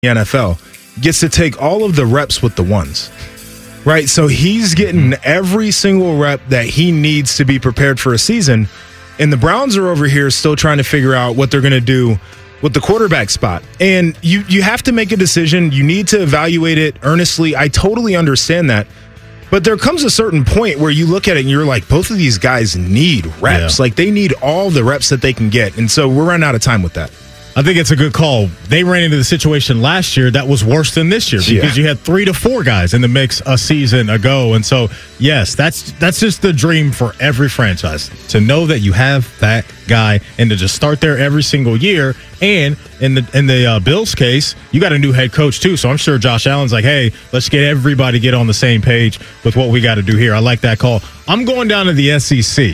the NFL, gets to take all of the reps with the ones. Right? So he's getting every single rep that he needs to be prepared for a season. And the Browns are over here still trying to figure out what they're going to do with the quarterback spot. And you have to make a decision. You need to evaluate it earnestly. I totally understand that. But there comes a certain point where you look at it and you're like, both of these guys need reps. Yeah. Like, they need all the reps that they can get. And so we're running out of time with that. I think it's a good call. They ran into the situation last year that was worse than this year because you had 3 to 4 guys in the mix a season ago. And so, yes, that's just the dream for every franchise, to know that you have that guy and to just start there every single year. And in the Bills case, you got a new head coach too. So I'm sure Josh Allen's like, hey, let's get everybody get on the same page with what we got to do here. I like that call. I'm going down to the SEC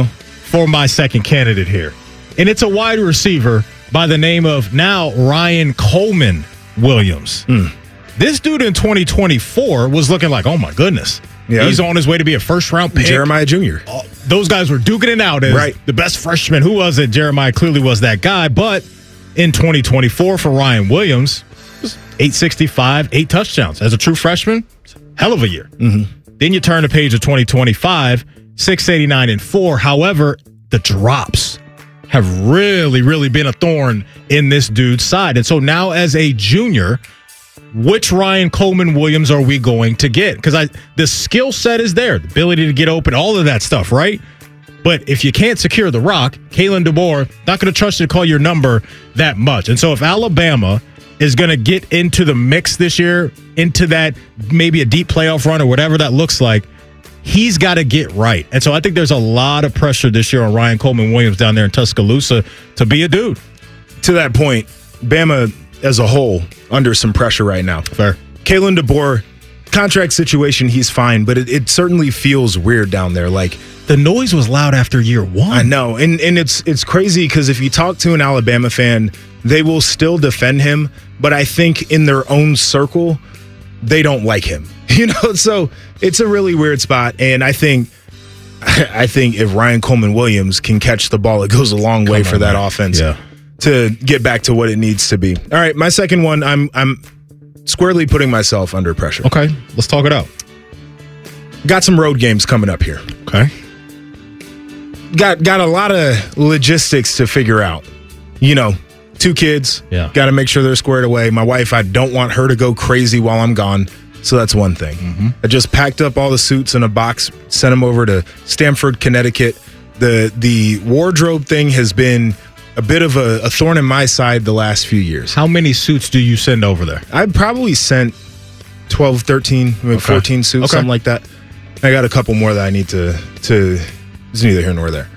for my second candidate here. And it's a wide receiver by the name of now Ryan Coleman Williams. This dude in 2024 was looking like, oh my goodness. Yeah. He's on his way to be a first-round pick. Jeremiah Jr. Those guys were duking it out as the best freshman. Who was it? Jeremiah clearly was that guy. But in 2024 for Ryan Williams, it was 865, 8 touchdowns. As a true freshman, hell of a year. Then you turn the page of 2025, 689 and 4. However, the drops have really been a thorn in this dude's side. And so now as a junior, which Ryan Coleman Williams are we going to get? Because the skill set is there, the ability to get open, all of that stuff, right? But if you can't secure the rock, Kalen DeBoer, not going to trust you to call your number that much. And so if Alabama is going to get into the mix this year, into that maybe a deep playoff run or whatever that looks like, he's got to get right. And so I think there's a lot of pressure this year on Ryan Coleman Williams down there in Tuscaloosa to be a dude. To that point, Bama as a whole under some pressure right now. Fair. Kalen DeBoer, contract situation, he's fine, but it certainly feels weird down there. Like, the noise was loud after year one. I know. And it's crazy because if you talk to an Alabama fan, they will still defend him, but I think in their own circle, they don't like him. So it's a really weird spot. And I think if Ryan Coleman Williams can catch the ball, it goes a long way for that offense to get back to what it needs to be. All right, my second one, I'm squarely putting myself under pressure. Okay, let's talk it out. Got some road games coming up here. Okay. Got a lot of logistics to figure out. 2 kids. Yeah. Got to make sure they're squared away. My wife, I don't want her to go crazy while I'm gone. So that's one thing. I just packed up all the suits in a box, sent them over to Stamford, Connecticut. The wardrobe thing has been a bit of a thorn in my side the last few years. How many suits do you send over there? I probably sent 12, 13, maybe 14 suits, something like that. I got a couple more that I need to it's neither here nor there.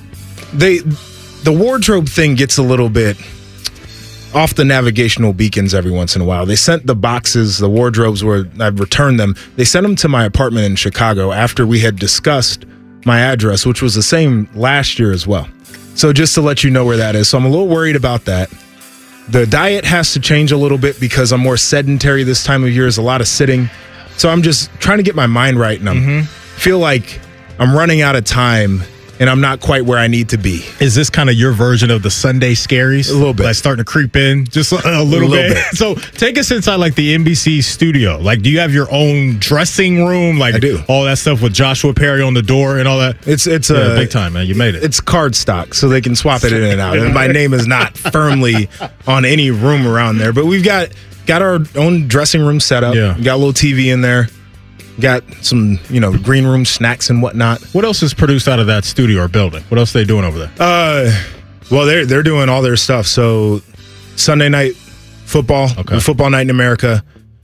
The wardrobe thing gets a little bit off the navigational beacons every once in a while. They sent the boxes, the wardrobes where I've returned them. They sent them to my apartment in Chicago after we had discussed my address, which was the same last year as well. So just to let you know where that is. So I'm a little worried about that. The diet has to change a little bit because I'm more sedentary this time of year. There's a lot of sitting. So I'm just trying to get my mind right, and I feel like I'm running out of time and I'm not quite where I need to be. Is this kind of your version of the Sunday scaries? A little bit. Like starting to creep in just a little bit. So take us inside like the NBC studio. Like, do you have your own dressing room? Like, I do. All that stuff with Joshua Perry on the door and all that? It's big time, man. You made it. It's card stock, so they can swap it in and out. And my name is not firmly on any room around there. But we've got our own dressing room set up. Yeah. Got a little TV in there. Got some, green room snacks and whatnot. What else is produced out of that studio or building? What else are they doing over there? Well, they're doing all their stuff. So Sunday night football, Football Night in America.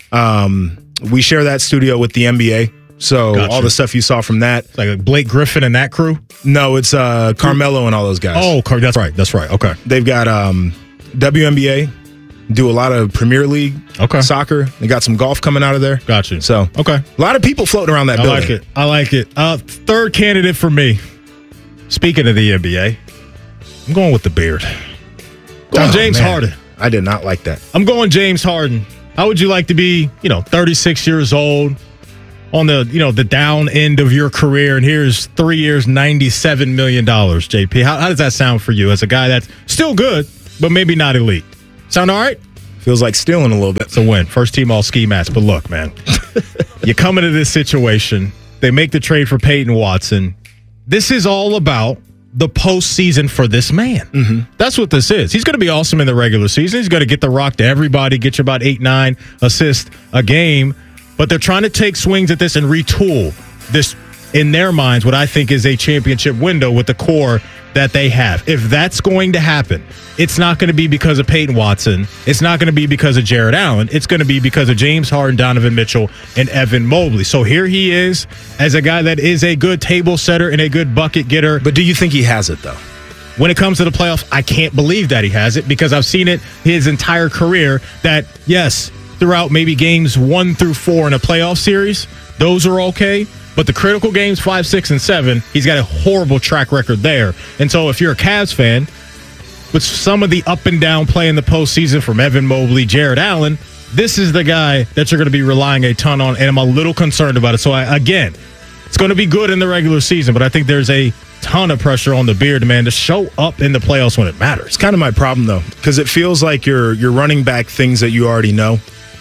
We share that studio with the NBA. So all the stuff you saw from that. It's like Blake Griffin and that crew? No, it's Carmelo and all those guys. Oh, that's right. That's right. Okay. They've got WNBA. Do a lot of Premier League soccer. They got some golf coming out of there. Got you. So, a lot of people floating around that building. I like it. Third candidate for me. Speaking of the NBA, I'm going with the beard. James Harden. I did not like that. I'm going James Harden. How would you like to be, 36 years old, on the down end of your career, and here's 3 years, $97 million, JP? How does that sound for you as a guy that's still good, but maybe not elite? Sound all right? Feels like stealing a little bit. It's a win. First team all ski mask. But look, man, you come into this situation. They make the trade for Peyton Watson. This is all about the postseason for this man. Mm-hmm. That's what this is. He's going to be awesome in the regular season. He's going to get the rock to everybody, get you about 8-9 assists a game. But they're trying to take swings at this and retool this, in their minds, what I think is a championship window with the core that they have. If that's going to happen, it's not going to be because of Peyton Watson. It's not going to be because of Jared Allen. It's going to be because of James Harden, Donovan Mitchell, and Evan Mobley. So here he is as a guy that is a good table setter and a good bucket getter. But do you think he has it, though? When it comes to the playoffs, I can't believe that he has it because I've seen it his entire career that, yes, throughout maybe games 1 through 4 in a playoff series, those are okay. But the critical games, 5, 6, and 7, he's got a horrible track record there. And so if you're a Cavs fan, with some of the up and down play in the postseason from Evan Mobley, Jared Allen, this is the guy that you're going to be relying a ton on, and I'm a little concerned about it. So, again, it's going to be good in the regular season, but I think there's a ton of pressure on the Beard man to show up in the playoffs when it matters. It's kind of my problem, though, because it feels like you're running back things that you already know,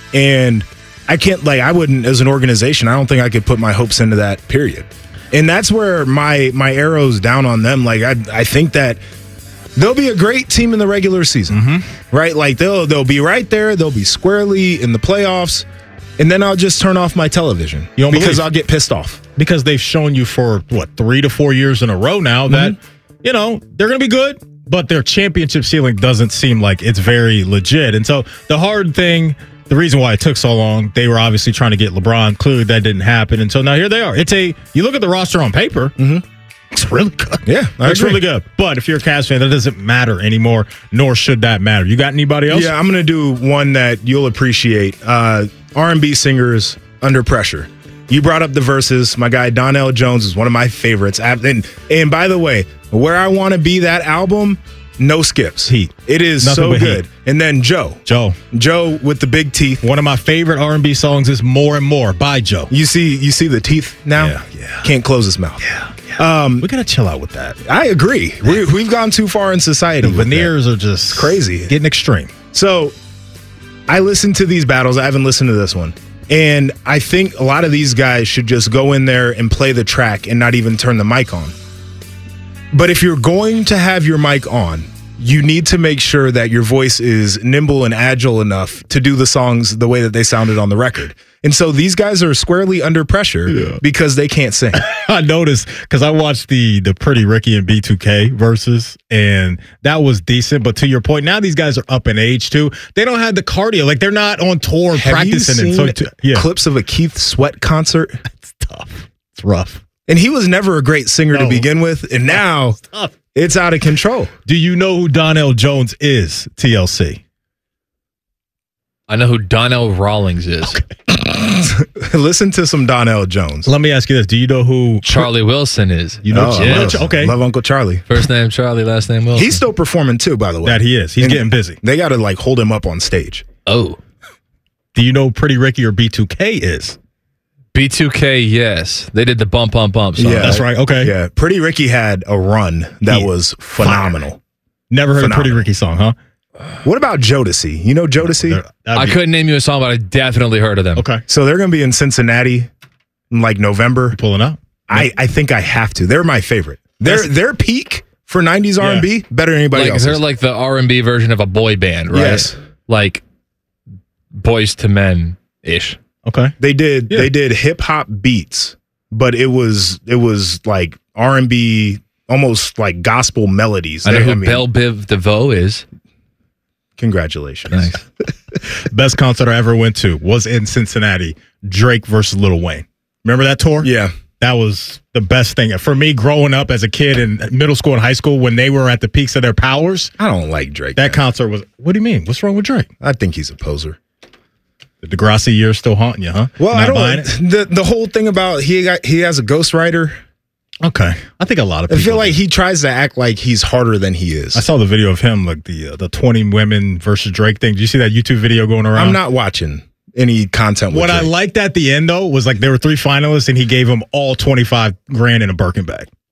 and I can't, I wouldn't, as an organization, I don't think I could put my hopes into that, period. And that's where my arrow's down on them. I think that they'll be a great team in the regular season, right? They'll be right there. They'll be squarely in the playoffs. And then I'll just turn off my television because I'll get pissed off. Because they've shown you for, 3 to 4 years in a row now that, they're going to be good, but their championship ceiling doesn't seem like it's very legit. And so the hard thing, the reason why it took so long, they were obviously trying to get LeBron. Clearly, that didn't happen. And so now here they are. You look at the roster on paper, it's really good. Yeah, it's really good. But if you're a Cavs fan, that doesn't matter anymore, nor should that matter. You got anybody else? Yeah, I'm going to do one that you'll appreciate. R&B singers under pressure. You brought up the verses. My guy Donell Jones is one of my favorites. And by the way, Where I Want to Be, that album, no skips. Heat. It is so good. Heat. And then Joe with the big teeth. One of my favorite R&B songs is More and More by Joe. You see the teeth now? Yeah. Can't close his mouth. Yeah. We got to chill out with that. I agree. We've gone too far in society. The veneers are just crazy. Getting extreme. So I listened to these battles. I haven't listened to this one. And I think a lot of these guys should just go in there and play the track and not even turn the mic on. But if you're going to have your mic on, you need to make sure that your voice is nimble and agile enough to do the songs the way that they sounded on the record. And so these guys are squarely under pressure because they can't sing. I noticed because I watched the Pretty Ricky and B2K versus, and that was decent. But to your point, now these guys are up in age too. They don't have the cardio. They're not on tour practicing. Have you seen clips of a Keith Sweat concert? It's tough. It's rough. And he was never a great singer to begin with. And now it's out of control. Do you know who Donell Jones is, TLC? I know who Donnell Rawlings is. Okay. Listen to some Donell Jones. Let me ask you this. Do you know who Charlie Wilson is? You know? Yes. Okay. Love Uncle Charlie. First name Charlie, last name Wilson. He's still performing too, by the way. That he is. He's getting busy. They got to hold him up on stage. Oh. Do you know who Pretty Ricky or B2K is? B2K, yes. They did the Bump song. Yeah, that's right. Okay. Yeah. Pretty Ricky had a run that was phenomenal. Fire. Never heard a Pretty Ricky song, huh? What about Jodeci? You know Jodeci? I couldn't name you a song, but I definitely heard of them. Okay. So they're going to be in Cincinnati in November. You're pulling up? I think I have to. They're my favorite. Their peak for 90s R&B, better than anybody else. They're like the R&B version of a boy band, right? Yes. Like Boys to Men-ish. Okay. They did hip hop beats, but it was like R&B, almost like gospel melodies. I know who Belle Biv DeVoe is. Congratulations. Nice. Best concert I ever went to was in Cincinnati, Drake versus Lil Wayne. Remember that tour? Yeah. That was the best thing. For me, growing up as a kid in middle school and high school, when they were at the peaks of their powers. I don't like Drake. That concert was, what do you mean? What's wrong with Drake? I think he's a poser. The Degrassi years still haunting you, huh? Well, I don't. The whole thing about he has a ghostwriter. Okay, I think a lot of people. I feel like he tries to act like he's harder than he is. I saw the video of him, like the 20 women versus Drake thing. Did you see that YouTube video going around? I'm not watching any content. What I liked at the end though was there were 3 finalists and he gave them all $25,000 in a Birkin bag.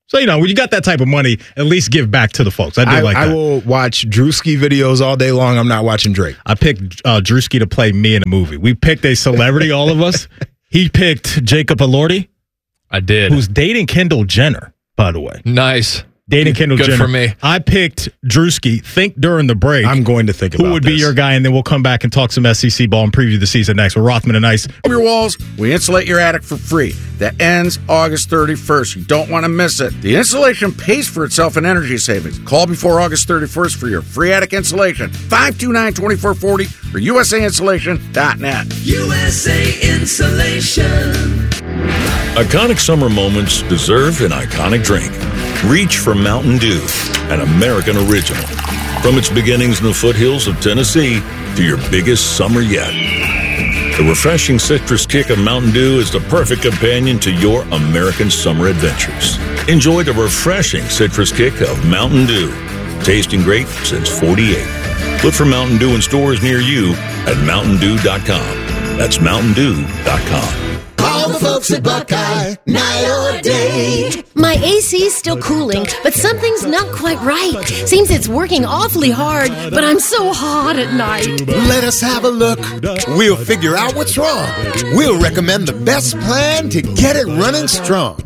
So, when you got that type of money, at least give back to the folks. I like that. I will watch Drewski videos all day long. I'm not watching Drake. I picked Drewski to play me in a movie. We picked a celebrity, all of us. He picked Jacob Elordi. I did. Who's dating Kendall Jenner, by the way. Nice. Dating Kendall Jenner. Good for me. I picked Drewski. Think during the break. I'm going to think about who would be your guy, and then we'll come back and talk some SEC ball and preview the season next with Rothman and Ice. Your walls, we insulate your attic for free. That ends August 31st. You don't want to miss it. The installation pays for itself in energy savings. Call before August 31st for your free attic installation. 529-2440 or usainsulation.net. USA Insulation. Iconic summer moments deserve an iconic drink. Reach for Mountain Dew, an American original. From its beginnings in the foothills of Tennessee to your biggest summer yet. The refreshing citrus kick of Mountain Dew is the perfect companion to your American summer adventures. Enjoy the refreshing citrus kick of Mountain Dew. Tasting great since 48. Look for Mountain Dew in stores near you at MountainDew.com. That's MountainDew.com. Call the folks at Buckeye, night or day. My AC's still cooling, but something's not quite right. Seems it's working awfully hard, but I'm so hot at night. Let us have a look. We'll figure out what's wrong. We'll recommend the best plan to get it running strong.